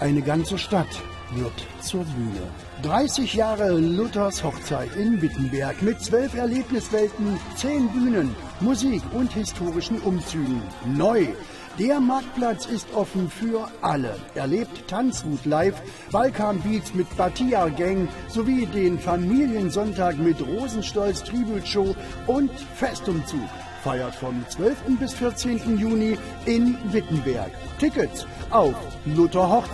Eine ganze Stadt wird zur Bühne. 30 Jahre Luthers Hochzeit in Wittenberg mit 12 Erlebniswelten, 10 Bühnen, Musik und historischen Umzügen. Neu. Der Marktplatz ist offen für alle. Erlebt Tanzwut live, Balkan-Beats mit Batia Gang sowie den Familiensonntag mit Rosenstolz Tribute-Show und Festumzug. Feiert vom 12. bis 14. Juni in Wittenberg. Tickets auf Luther